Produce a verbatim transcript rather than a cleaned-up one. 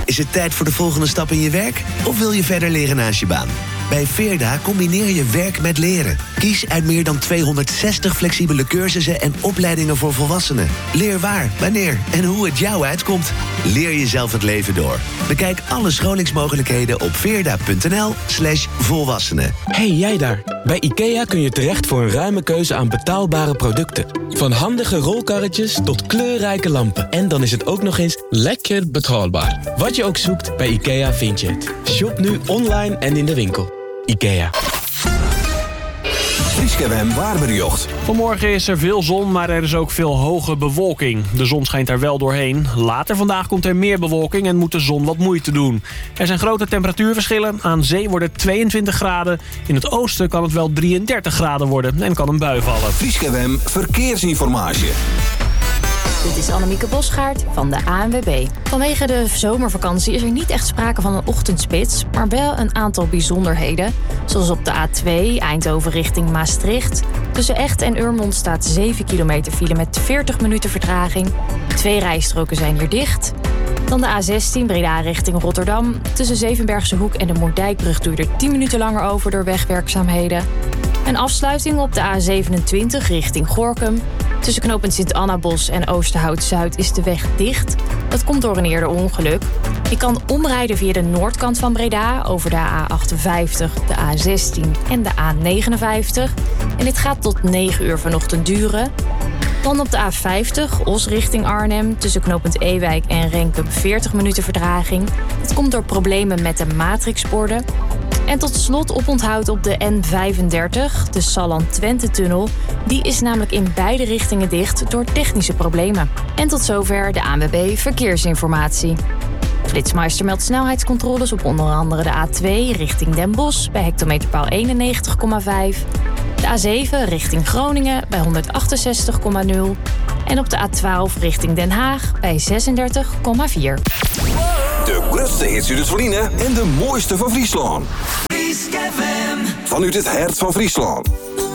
Is het tijd voor de volgende stap in je werk? Of wil je verder leren naast je baan? Bij Veerda combineer je werk met leren. Kies uit meer dan tweehonderdzestig flexibele cursussen en opleidingen voor volwassenen. Leer waar, wanneer en hoe het jou uitkomt. Leer jezelf het leven door. Bekijk alle scholingsmogelijkheden op veerda.nl slash volwassenen. Hey jij daar! Bij IKEA kun je terecht voor een ruime keuze aan betaalbare producten. Van handige rolkarretjes tot kleurrijke lampen. En dan is het ook nog eens lekker betaalbaar. Wat je ook zoekt, bij IKEA vind je het. Shop nu online en in de winkel. IKEA. Fries F M waarbericht. Vanmorgen is er veel zon, maar er is ook veel hoge bewolking. De zon schijnt er wel doorheen. Later vandaag komt er meer bewolking en moet de zon wat moeite doen. Er zijn grote temperatuurverschillen. Aan zee wordt het tweeëntwintig graden. In het oosten kan het wel drieëndertig graden worden en kan een bui vallen. Fries F M verkeersinformatie. Dit is Annemieke Bosgaard van de A N W B. Vanwege de zomervakantie is er niet echt sprake van een ochtendspits, maar wel een aantal bijzonderheden. Zoals op de A twee, Eindhoven richting Maastricht. Tussen Echt en Urmond staat zeven kilometer file met veertig minuten vertraging. Twee rijstroken zijn hier dicht. Dan de A zestien, Breda richting Rotterdam. Tussen Zevenbergse Hoek en de Moerdijkbrug duurt er tien minuten langer over door wegwerkzaamheden. Een afsluiting op de A zevenentwintig richting Gorinchem. Tussen knooppunt Sint-Annabos en Oosterhout-Zuid is de weg dicht. Dat komt door een eerder ongeluk. Je kan omrijden via de noordkant van Breda over de A achtenvijftig, de A zestien en de A negenenvijftig. En dit gaat tot negen uur vanochtend duren. Dan op de A vijftig, Os richting Arnhem. Tussen knooppunt Ewijk en Renkum veertig minuten vertraging. Dat komt door problemen met de matrixborden. En tot slot oponthoud op de N vijfendertig, de Salland-Twente-tunnel. Die is namelijk in beide richtingen dicht door technische problemen. En tot zover de A N W B Verkeersinformatie. Flitsmeister meldt snelheidscontroles op onder andere de A twee richting Den Bosch bij hectometerpaal eenennegentig komma vijf. De A zeven richting Groningen bij honderdachtenzestig komma nul. En op de A twaalf richting Den Haag bij zesendertig komma vier. De grootste hits uit het verliezen en de mooiste van Friesland. Fries F M. Vanuit het hart van Friesland.